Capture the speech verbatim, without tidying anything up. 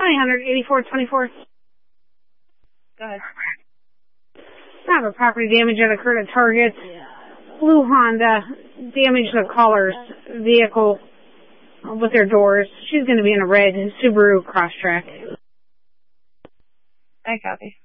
twenty hundred eighty-four twenty-four. Go ahead. I have a property damage that occurred at Target. Yeah. Blue Honda damaged the caller's vehicle with their doors. She's going to be in a red Subaru Crosstrek. I copy.